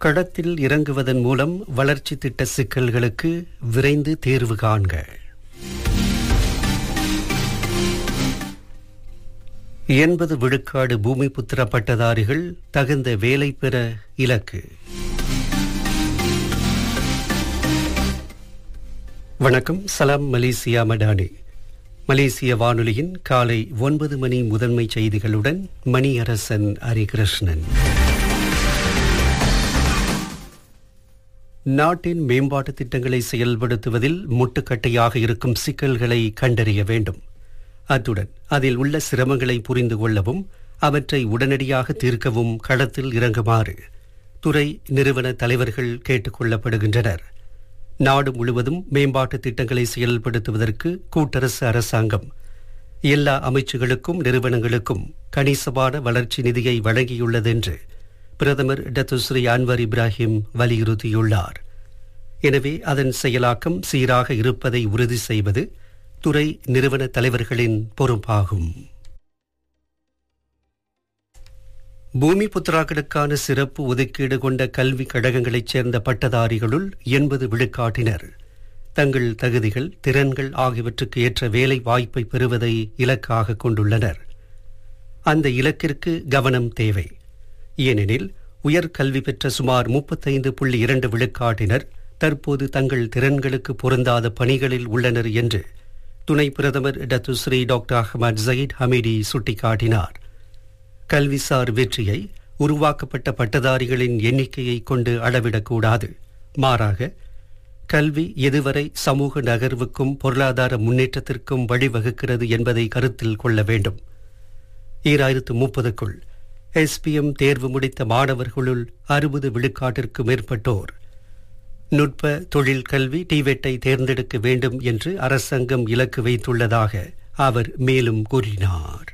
களத்தில் இறங்குவதன் மூலம் வளர்ச்சி திட்ட சிக்கல்களுக்கு விரைந்து தேர்வு காண்க. எண்பது விழுக்காடு பூமிபுத்திர பட்டதாரிகள் தகுந்த வேலை பெற இலக்கு. வணக்கம். சலாம் மலேசியா மடானி. மலேசிய வானொலியின் காலை 9 மணி முதன்மை செய்திகளுடன் மணியரசன் ஹரிகிருஷ்ணன். நாட்டின் மேம்பாட்டு திட்டங்களை செயல்படுத்துவதில் முட்டுக்கட்டையாக இருக்கும் சிக்கல்களை கண்டறிய வேண்டும். அத்துடன் அதில் உள்ள சிரமங்களை புரிந்து கொள்ளவும் அவற்றை உடனடியாக தீர்க்கவும் களத்தில் இறங்குமாறு துறை நிறுவன தலைவர்கள் கேட்டுக் கொள்ளப்படுகின்றனர். நாடு முழுவதும் மேம்பாட்டு திட்டங்களை செயல்படுத்துவதற்கு கூட்டரசு அரசாங்கம் எல்லா அமைச்சுகளுக்கும் நிறுவனங்களுக்கும் கணிசமான வளர்ச்சி நிதியை வழங்கியுள்ளது என்று பிரதமர் டத்துஸ்ரீ அன்வர் இப்ராஹிம் வலியுறுத்தியுள்ளார். எனவே அதன் செயலாக்கம் சீராக இருப்பதை உறுதி செய்வது துறை நிறுவன தலைவர்களின் பொறுப்பாகும். பூமிபுத்திராக்களுக்கான சிறப்பு ஒதுக்கீடு கொண்ட கல்விக் கழகங்களைச் சேர்ந்த பட்டதாரிகளுள் 80 விழுக்காட்டினர் தங்கள் தகுதிகள், திறன்கள் ஆகியவற்றுக்கு ஏற்ற வேலை வாய்ப்பை பெறுவதை இலக்காக கொண்டுள்ளனர். அந்த இலக்கிற்கு கவனம் தேவை. ஏனெனில் உயர்கல்வி பெற்ற சுமார் 35.2 விழுக்காட்டினர் தற்போது தங்கள் திறன்களுக்கு பொருந்தாத பணிகளில் உள்ளனர் என்று துணை பிரதமர் டத்துஸ்ரீ டாக்டர் அஹ்மத் ஜயீத் ஹமீடி சுட்டிக்காட்டினார். கல்விசார் வெற்றியை உருவாக்கப்பட்ட பட்டதாரிகளின் எண்ணிக்கையை கொண்டு அளவிடக்கூடாது. மாறாக கல்வி எதுவரை சமூக நகர்வுக்கும் பொருளாதார முன்னேற்றத்திற்கும் வழிவகுக்கிறது என்பதை கருத்தில் கொள்ள வேண்டும். 2030க்குள் SPM தேர்வு முடித்த மாணவர்களுள் 60 விழுக்காட்டிற்கு மேற்பட்டோர் நுட்ப தொழில் கல்வி டிவெட்டை தேர்ந்தெடுக்க வேண்டும் என்று அரசாங்கம் இலக்கு வைத்துள்ளதாக அவர் மேலும் கூறினார்.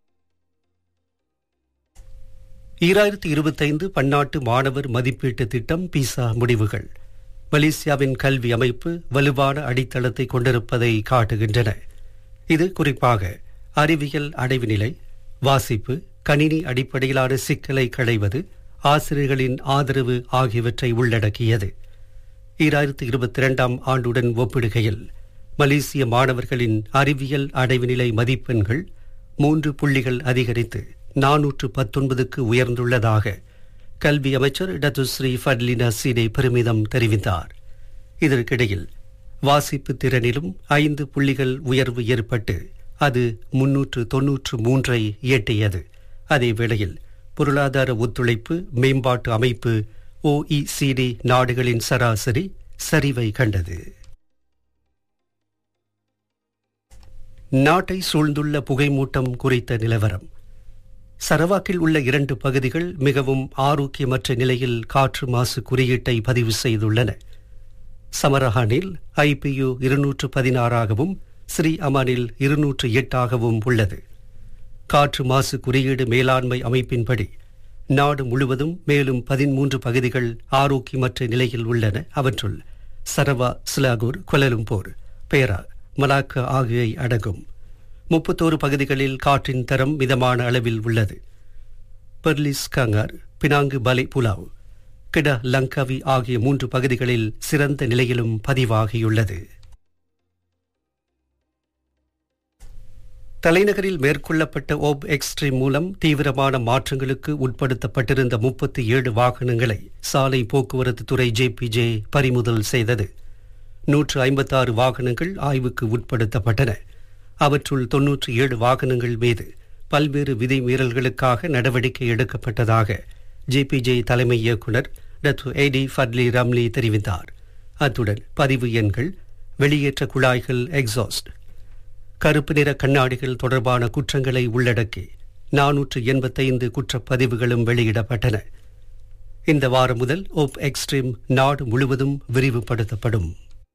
2025 பன்னாட்டு மாணவர் மதிப்பீட்டு திட்டம் PISA முடிவுகள் மலேசியாவின் கல்வி அமைப்பு வலுவான அடித்தளத்தை கொண்டிருப்பதை காட்டுகின்றன. இது குறிப்பாக அறிவியல் அடைவுநிலை, வாசிப்பு, கணினி அடிப்படையிலான சிக்கலை களைவது, ஆசிரியர்களின் ஆதரவு ஆகியவற்றை உள்ளடக்கியது. 2022ஆம் ஆண்டுடன் ஒப்பிடுகையில் மலேசிய மாணவர்களின் அறிவியல் அடைவுநிலை மதிப்பெண்கள் 3 புள்ளிகள் அதிகரித்து 419க்கு உயர்ந்துள்ளதாக கல்வி அமைச்சர் டத்துஸ்ரீ ஃபட்லினா சீடே பெருமிதம் தெரிவித்தார். இதற்கிடையில் வாசிப்பு திறனிலும் 5 புள்ளிகள் உயர்வு ஏற்பட்டு அது 393ஐ எட்டியது. அதேவேளையில் பொருளாதார ஒத்துழைப்பு மேம்பாட்டு அமைப்பு OECD நாடுகளின் சராசரி சரிவை கண்டது. நாட்டை சூழ்ந்துள்ள புகைமூட்டம் குறித்த நிலவரம். சரவாக்கில் உள்ள 2 பகுதிகள் மிகவும் ஆரோக்கியமற்ற நிலையில் காற்று மாசு குறியீட்டை பதிவு செய்துள்ளன. சமரஹானில் IPU 216ஆகவும் ஸ்ரீ அமானில் 208ஆகவும் உள்ளது. காற்று மாசு குறியீடு மேலாண்மை அமைப்பின்படி நாடு முழுவதும் மேலும் 13 பகுதிகள் ஆரோக்கியமற்ற நிலையில் உள்ளன. அவற்றுள் சரவா, சிலாகூர், கோலாலம்பூர், பேரா, மலாக்கா ஆகியவை அடங்கும். 31 பகுதிகளில் காற்றின் தரம் மிதமான அளவில் உள்ளது. பெர்லிஸ் கங்கார், பினாங்கு பலை புலாவ், கிடா லங்காவி ஆகிய 3 பகுதிகளில் சிறந்த நிலையிலும் பதிவாகியுள்ளது. தலைநகரில் மேற்கொள்ளப்பட்ட ஓப் எக்ஸ்ட்ரீம் மூலம் தீவிரமான மாற்றங்களுக்கு உட்படுத்தப்பட்டிருந்த 37 வாகனங்களை சாலை போக்குவரத்து துறை JPJ பறிமுதல் செய்தது. 156 வாகனங்கள் ஆய்வுக்கு உட்படுத்தப்பட்டன. அவற்றுள் 97 வாகனங்கள் மீது பல்வேறு விதிமீறல்களுக்காக நடவடிக்கை எடுக்கப்பட்டதாக JPJ தலைமை இயக்குநர் டத்து AD ஃபட்லி ரம்லி தெரிவித்தார். அத்துடன் பதிவு எண்கள், வெளியேற்ற குழாய்கள், எக்ஸாஸ்ட், கருப்பு நிற கண்ணாடிகள் தொடர்பான குற்றங்களை உள்ளடக்கி 485 குற்றப்பதிவுகளும் வெளியிடப்பட்டன. இந்த வாரம் முதல் ஓப் எக்ஸ்ட்ரீம் நாடு முழுவதும் விரிவுபடுத்தப்படும்.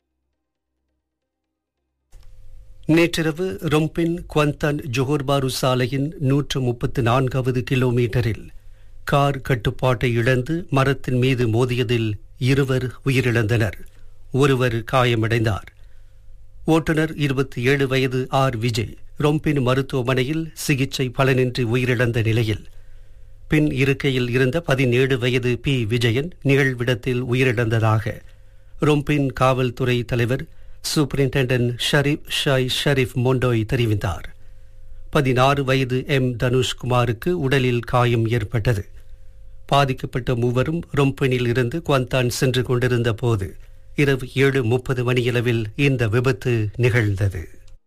நேற்றிரவு ரொம்பின் குவந்தன் ஜோஹர் பாரு சாலையின் 134வது கிலோமீட்டரில் கார் கட்டுப்பாட்டை இழந்து மரத்தின் மீது மோதியதில் 2 உயிரிழந்தனர், 1 காயமடைந்தார். ஓட்டுநர் 27 வயது R. விஜய் ரொம்பின் மருத்துவமனையில் சிகிச்சை பலனின்றி உயிரிழந்த நிலையில் பின் இருக்கையில் இருந்த 17 வயது பி விஜயன் நிகழ்விடத்தில் உயிரிழந்ததாக ரொம்பின் காவல்துறை தலைவர் சூப்பரிண்டென்டன்ட் ஷரீஃப் மொண்டோய் தெரிவித்தார். 16 வயது எம் தனுஷ்குமாருக்கு உடலில் காயம் ஏற்பட்டது. பாதிக்கப்பட்ட மூவரும் ரொம்பினில் இருந்து குவாந்தான் சென்று கொண்டிருந்த போது இரவு 7:30 மணியளவில் இந்த விபத்து நிகழ்ந்தது.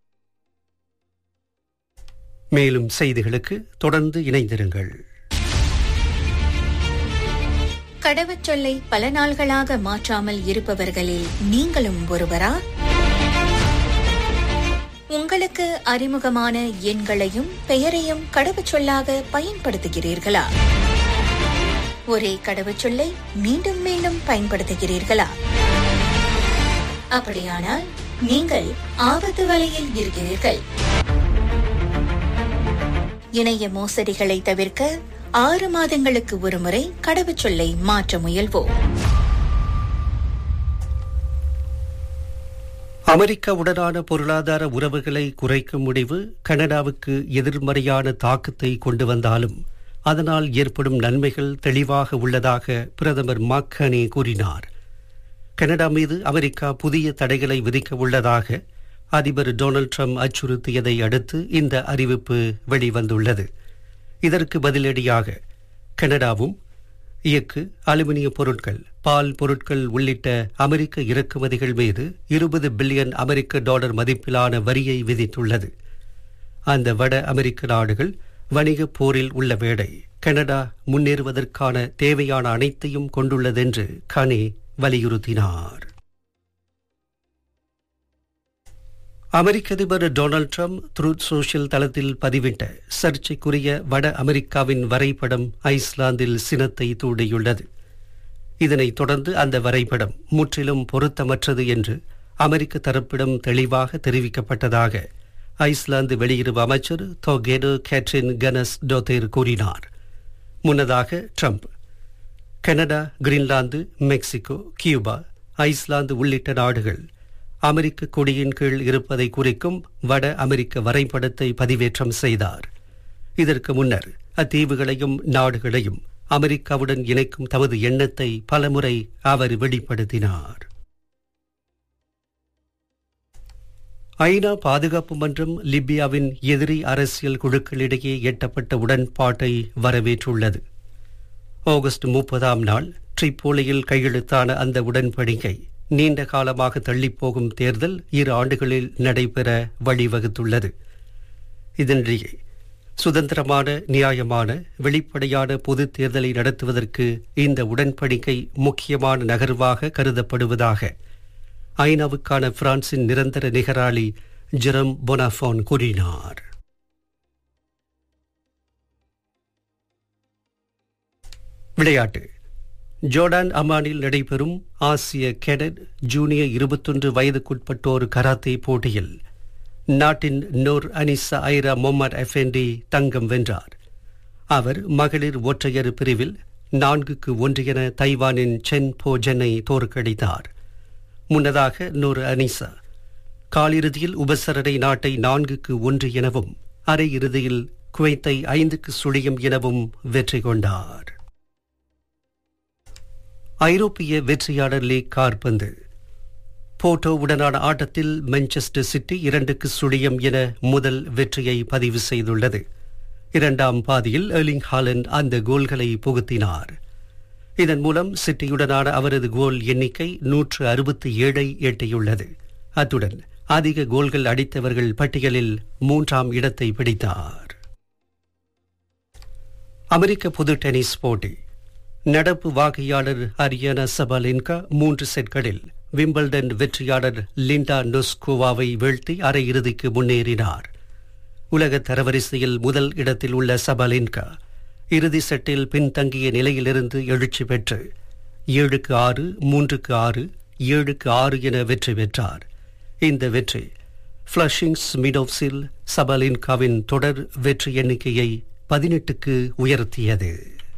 மேலும் செய்திகளுக்கு தொடர்ந்து இணைந்திருங்கள். கடவுச்சொல்லை பல நாள்களாக மாற்றாமல் இருப்பவர்களில் நீங்களும் ஒருவரா? உங்களுக்கு அறிமுகமான எண்களையும் பெயரையும் கடவுச்சொல்லாக பயன்படுத்துகிறீர்களா? ஒரே கடவுச்சொல்லை மீண்டும் மீண்டும் பயன்படுத்துகிறீர்களா? அப்படியானால் நீங்கள் ஆபத்து வலையில் இருக்கிறீர்கள். இணைய மோசடிகளை தவிர்க்க 6 மாதங்களுக்கு ஒருமுறை கடவுச்சொல்லை மாற்ற முயல்வோம். அமெரிக்காவுடனான பொருளாதார உறவுகளை குறைக்கும் முடிவு கனடாவுக்கு எதிர்மறையான தாக்கத்தை கொண்டு வந்தாலும் அதனால் ஏற்படும் நன்மைகள் தெளிவாக உள்ளதாக பிரதமர் மாக்கனி கூறினார். கனடா மீது அமெரிக்கா புதிய தடைகளை விதிக்க உள்ளதாக அதிபர் டொனால்ட் ட்ரம்ப் அச்சுறுத்தியதை அடுத்து இந்த அறிவிப்பு வெளிவந்துள்ளது. இதற்கு பதிலடியாக கனடாவும் இயக்கு, அலுமினிய பொருட்கள், பால் பொருட்கள் உள்ளிட்ட அமெரிக்க இறக்குமதிகள் மீது $20 பில்லியன் அமெரிக்க மதிப்பிலான வரியை விதித்துள்ளது. அந்த வட அமெரிக்க நாடுகள் வணிகப் போரில் உள்ள வேளை கனடா முன்னேறுவதற்கான தேவையான அனைத்தையும் கொண்டுள்ளதென்று கனி வலியுறுத்தினார். அமெரிக்க அதிபர் டொனால்ட் ட்ரம்ப் ட்ரூத் சோஷியல் தளத்தில் பதிவிட்ட சர்ச்சைக்குரிய வட அமெரிக்காவின் வரைபடம் ஐஸ்லாந்தில் சினத்தை தூண்டியுள்ளது. இதனைத் தொடர்ந்து அந்த வரைபடம் முற்றிலும் பொருத்தமற்றது என்று அமெரிக்க தரப்பிடம் தெளிவாக தெரிவிக்கப்பட்டதாக ஐஸ்லாந்து வெளியுறவு அமைச்சர் தோகேடோ கேட்ரின் கனஸ் டோதேர் கூறினார். முன்னதாக Trump Canada, Greenland, Mexico, Cuba, Iceland உள்ளிட்ட நாடுகள் அமெரிக்க கொடியின் கீழ் இருப்பதை குறிக்கும் வட அமெரிக்க வரைபடத்தை பதிவேற்றம் செய்தார். இதற்கு முன்னர் அத்தீவுகளையும் நாடுகளையும் அமெரிக்காவுடன் இணைக்கும் தமது எண்ணத்தை பலமுறை அவர் வெளிப்படுத்தினார். ஐநா பாதுகாப்பு மன்றம் லிபியாவின் எதிரி அரசியல் குழுக்களிடையே எட்டப்பட்ட உடன்பாட்டை வரவேற்றுள்ளது. ஆகஸ்ட் 30ஆம் நாள் ட்ரிப்போலியில் கையெழுத்தான அந்த உடன்படிக்கை நீண்ட காலமாக தள்ளிப்போகும் தேர்தல் 2 ஆண்டுகளில் நடைபெற வழிவகுத்துள்ளது. இதனிடையே சுதந்திரமான, நியாயமான, வெளிப்படையான பொது தேர்தலை நடத்துவதற்கு இந்த உடன்படிக்கை முக்கியமான நகர்வாக கருதப்படுவதாக ஐநாவுக்கான பிரான்சின் நிரந்தர நிகராளி ஜெரம் பொனாஃபான் கூறினார். விளையாட்டு. ஜோர்டான் அமானில் நடைபெறும் ஆசிய கேடட் ஜூனியர் 21 வயதுக்குட்பட்டோர் கராத்தே போட்டியில் நாட்டின் நூர் அனிசா ஐரா மொஹம்மட் எஃபெண்டி தங்கம் வென்றார். அவர் மகளிர் ஒற்றையர் பிரிவில் 4-1 என தைவானின் சென் போ ஜென்னை தோற்கடித்தார். முன்னதாக நூர் அனிசா காலிறுதியில் உபசரணை நாட்டை 4-1 எனவும் அரையிறுதியில் குவைத்தை 5-0 எனவும் வெற்றி கொண்டார். ஐரோப்பிய வெற்றியாளர் லீக் கால்பந்து. போர்ட்டோவுடனான ஆட்டத்தில் மான்செஸ்டர் சிட்டி 2-0 என முதல் வெற்றியை பதிவு செய்துள்ளது. 2ஆம் பாதியில் எர்லிங் ஹாலண்ட் அந்த கோல்களை புகுத்தினார். இதன் மூலம் சிட்டியுடனான அவரது கோல் எண்ணிக்கை 167ஐ எட்டியுள்ளது. அத்துடன் அதிக கோல்கள் அடித்தவர்கள் பட்டியலில் 3ஆம் இடத்தை பிடித்தார். அமெரிக்க பொது டென்னிஸ் போட்டி. நடப்பு வாகையாளர் அரியானா சபாலென்கா 3 செட்களில் விம்பிள்டன் வெற்றியாளர் லிண்டா நொஸ்கோவாவை வீழ்த்தி அரையிறுதிக்கு முன்னேறினார். உலக தரவரிசையில் முதல் இடத்தில் உள்ள சபாலென்கா இறுதி செட்டில் பின்தங்கிய நிலையிலிருந்து எழுச்சி பெற்று 7-6, 3-6, 7-6 என வெற்றி பெற்றார். இந்த வெற்றி ஃப்ளஷிங்ஸ் மீடோவ்ஸில் சபாலென்காவின் தொடர் வெற்றி எண்ணிக்கையை 18க்கு உயர்த்தியது.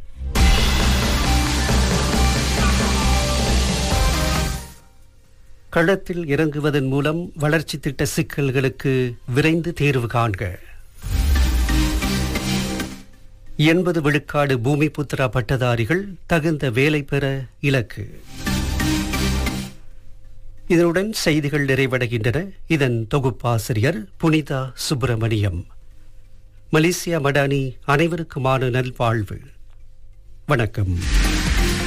களத்தில் இறங்குவதன் மூலம் வளர்ச்சி திட்ட சிக்கல்களுக்கு விரைந்து தீர்வு காண்க. 80 விழுக்காடு பூமி புத்திரா பட்டதாரிகள் தகுந்த வேலை பெற இலக்கு. இதனுடன் செய்திகள் நிறைவடைகின்றன. இதன் தொகுப்பாசிரியர் புனிதா சுப்பிரமணியம். மலேசியா மடானி அனைவருக்குமான நல்வாழ்வு. வணக்கம்.